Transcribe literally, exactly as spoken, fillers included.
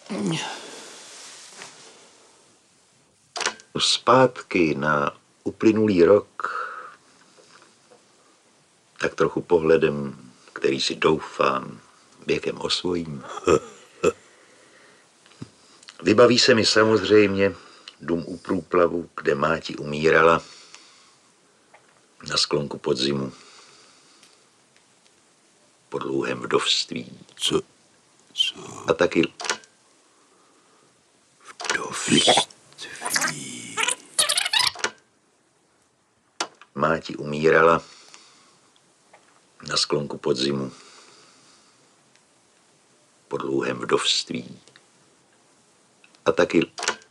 Zpátky na uplynulý rok, tak trochu pohledem, který si doufám věkem osvojím. Vybaví se mi samozřejmě dům u průplavu, kde máti umírala na sklonku podzimu po dlouhém vdovství. Co? Co? A taky vdovství. Máti umírala na sklonku podzimu po dlouhém vdovství. A taky